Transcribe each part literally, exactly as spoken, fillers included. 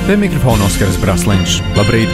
Pie mikrofona Oskars Brasliņš. Labrīt!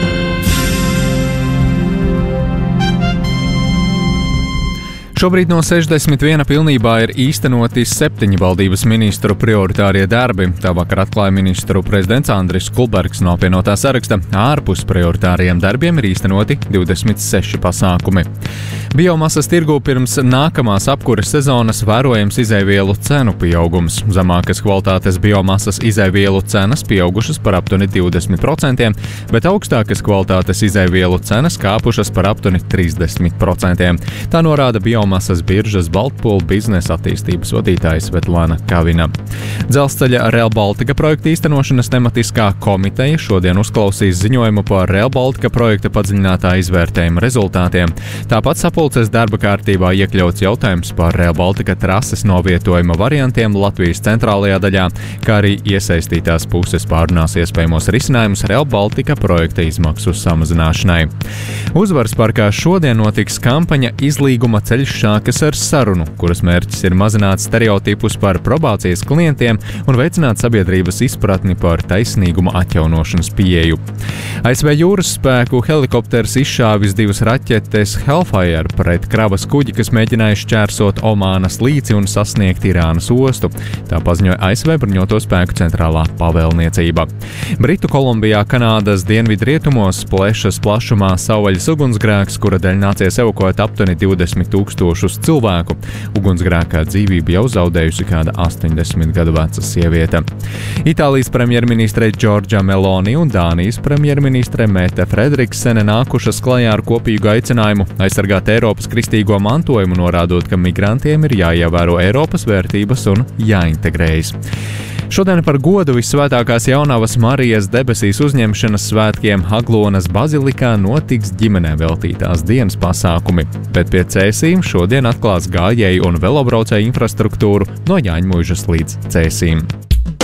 Šobrīd no sešdesmit viena pilnībā ir īstenoti septiņi valdības ministru prioritārie darbi. Tā vakar atklāja ministru prezidents Andris Kulbergs no apvienotā saraksta. Ārpus prioritāriem darbiem ir īstenoti divdesmit seši pasākumi. Biomasas tirgū pirms nākamās apkures sezonas vērojams izēvielu cenu pieaugums. Zemākas kvalitātes biomasas izēvielu cenas pieaugušas par aptuveni divdesmit procentiem, bet augstākas kvalitātes izēvielu cenas kāpušas par aptuveni trīsdesmit procentiem. Tā norāda biomasas biržas Baltpool biznesa attīstības vadītājs Svetlana Kavina. Dzelzceļa Rail Baltica projekta īstenošanas tematiskā komiteja šodien uzklausīs ziņojumu par Rail Baltica projekta padziļinātā izvērtējuma rezultātiem. Tāpat sapulces darba kārtībā iekļauts jautājums par Rail Baltica trases novietojuma variantiem Latvijas centrālajā daļā, kā arī iesaistītās puses pārunās iespējamos risinājumus Rail Baltica projekta izmaksu samazināšanai. Uzvaras parkā šodien notiks kampaņa Izlīguma ceļš sākas ar sarunu, kuras mērķis ir mazināt stereotipus par probācijas klientiem un veicināt sabiedrības izpratni par taisnīguma atjaunošanas pieeju. A S V jūras spēku helikopters izšāvis divas raķetes Hellfire pret kravas kuģi, kas mēģināja šķērsot Omānas līci un sasniegt Irānas ostu. Tā paziņoja A S V bruņoto spēku centrālā pavēlniecība. Britu Kolumbijā, Kanādas dienvidrietumos plešas plašumā savvaļas ugunsgrēks, kura dēļ nācies evakuēt aptuveni divdesmit tūkstošus cilvēku. Ugunsgrēkā dzīvību jau zaudējusi kāda astoņdesmit gadu veca sieviete. Itālijas premjerministre Giorgia Meloni un Dānijas premjerministre Mette Fredriksene nākušas klajā ar kopīgu aicinājumu aizsargāt Eiropas kristīgo mantojumu, norādot, ka migrantiem ir jāievēro Eiropas vērtības un jāintegrējas. Šodien par godu Visvētākās Jaunavas Marijas debesīs uzņemšanas svētkiem Aglonas bazilikā notiks ģimenē veltītās dienas pasākumi, bet pie Cēsīm šodien atklās gājēju un velobraucēju infrastruktūru no Jāņmuižas līdz Cēsīm.